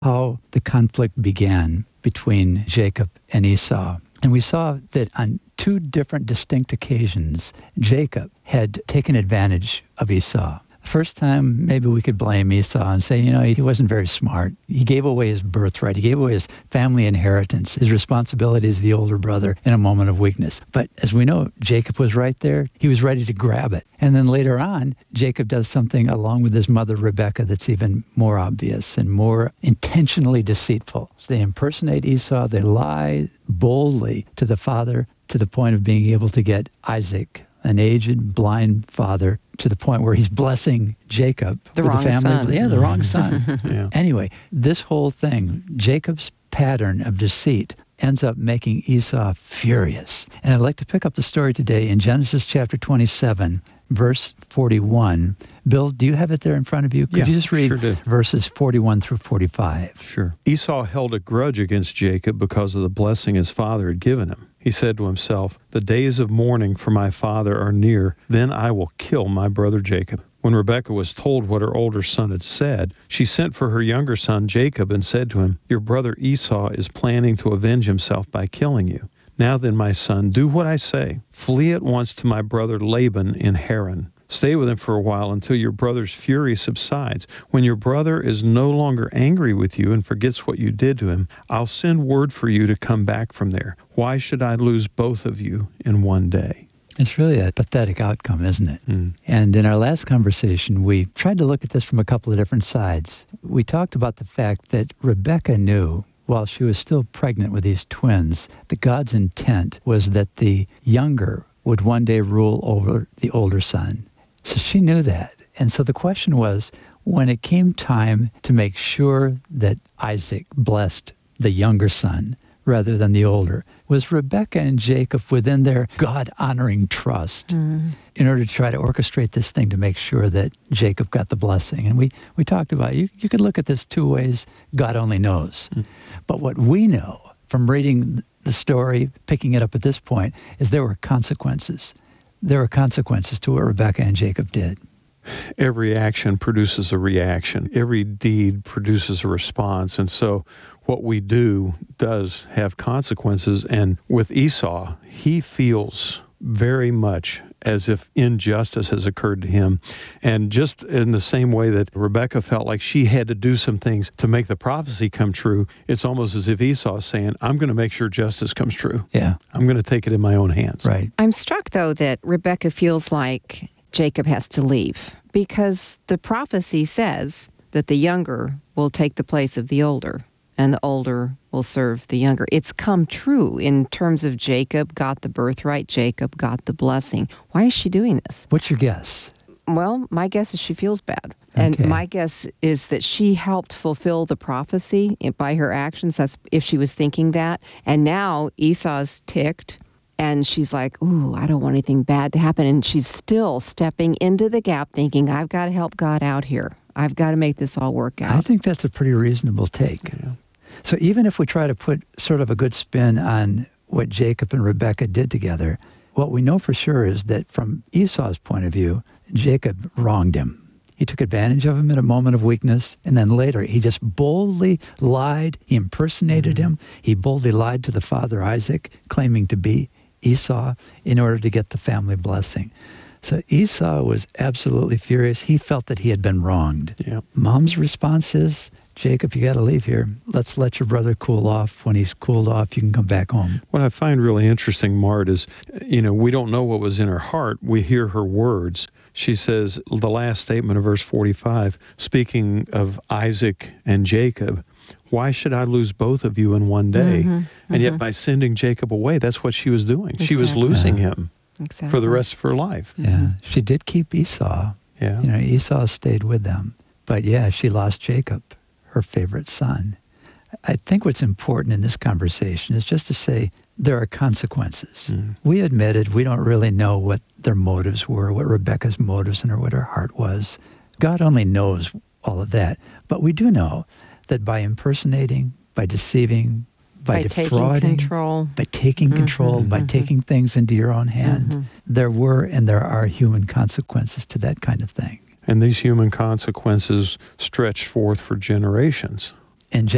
how the conflict began between Jacob and Esau. And we saw that on two different distinct occasions, Jacob had taken advantage of Esau. First time, maybe we could blame Esau and say, he wasn't very smart. He gave away his birthright. He gave away his family inheritance, his responsibility as the older brother in a moment of weakness. But as we know, Jacob was right there. He was ready to grab it. And then later on, Jacob does something along with his mother, Rebekah, that's even more obvious and more intentionally deceitful. So they impersonate Esau. They lie boldly to the father to the point of being able to get Isaac, an aged, blind father, to the point where he's blessing Jacob. The wrong son. Yeah, the wrong son. Yeah. Anyway, this whole thing, Jacob's pattern of deceit, ends up making Esau furious. And I'd like to pick up the story today in Genesis chapter 27, verse 41. Bill, do you have it there in front of you? Could you just read verses 41 through 45? Sure. Esau held a grudge against Jacob because of the blessing his father had given him. He said to himself, "The days of mourning for my father are near, then I will kill my brother Jacob." When Rebekah was told what her older son had said, she sent for her younger son Jacob and said to him, "Your brother Esau is planning to avenge himself by killing you. Now then, my son, do what I say. Flee at once to my brother Laban in Haran. Stay with him for a while until your brother's fury subsides. When your brother is no longer angry with you and forgets what you did to him, I'll send word for you to come back from there. Why should I lose both of you in one day?" It's really a pathetic outcome, isn't it? And in our last conversation, we tried to look at this from a couple of different sides. We talked about the fact that Rebekah knew, while she was still pregnant with these twins, that God's intent was that the younger would one day rule over the older son. So she knew that. And so the question was, when it came time to make sure that Isaac blessed the younger son rather than the older, was Rebekah and Jacob within their God-honoring trust in order to try to orchestrate this thing to make sure that Jacob got the blessing? And we talked about, you could look at this two ways. God only knows. But what we know from reading the story, picking it up at this point, is there were consequences. There were consequences to what Rebekah and Jacob did. Every action produces a reaction. Every deed produces a response. And so what we do does have consequences. And with Esau, he feels very much as if injustice has occurred to him. And just in the same way that Rebekah felt like she had to do some things to make the prophecy come true, it's almost as if Esau is saying, I'm going to make sure justice comes true. Yeah. I'm going to take it in my own hands. Right. I'm struck, though, that Rebekah feels like Jacob has to leave because the prophecy says that the younger will take the place of the older and the older will serve the younger. It's come true in terms of Jacob got the birthright, Jacob got the blessing. Why is she doing this? What's your guess? Well, my guess is she feels bad. And my guess is that she helped fulfill the prophecy by her actions. That's if she was thinking that. And now Esau's ticked. And she's like, ooh, I don't want anything bad to happen. And she's still stepping into the gap thinking, I've got to help God out here. I've got to make this all work out. I think that's a pretty reasonable take. Yeah. So even if we try to put sort of a good spin on what Jacob and Rebekah did together, what we know for sure is that from Esau's point of view, Jacob wronged him. He took advantage of him in a moment of weakness, and then later he just boldly lied. He impersonated him. He boldly lied to the father Isaac, claiming to be Esau, in order to get the family blessing. So Esau was absolutely furious. He felt that he had been wronged. Yeah. Mom's response is, Jacob, you got to leave here. Let's let your brother cool off. When he's cooled off, you can come back home. What I find really interesting, Mart, is, we don't know what was in her heart. We hear her words. She says, the last statement of verse 45, speaking of Isaac and Jacob, why should I lose both of you in one day? And yet by sending Jacob away, that's what she was doing. Exactly. She was losing him for the rest of her life. Yeah, she did keep Esau. Yeah. Esau stayed with them. But yeah, she lost Jacob, her favorite son. I think what's important in this conversation is just to say there are consequences. We admitted we don't really know what their motives were, what Rebekah's motives and what her heart was. God only knows all of that. But we do know that by impersonating, by deceiving, by defrauding, by taking control, by taking things into your own hand, there were and there are human consequences to that kind of thing. And these human consequences stretch forth for generations. And